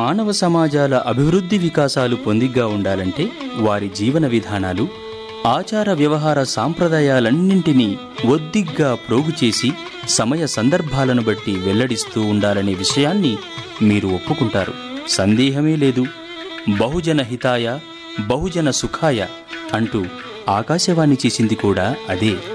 మానవ సమాజాల అభివృద్ధి వికాసాలు పొందిగ్గా ఉండాలంటే వారి జీవన విధానాలు, ఆచార వ్యవహార సాంప్రదాయాలన్నింటినీ ఒద్దిగ్గా ప్రోగుచేసి సమయ సందర్భాలను బట్టి వెల్లడిస్తూ ఉండాలనే విషయాన్ని మీరు ఒప్పుకుంటారు. సందేహమే లేదు. బహుజన హితాయ బహుజన సుఖాయ అంటూ ఆకాశవాణి చేసింది కూడా అదే.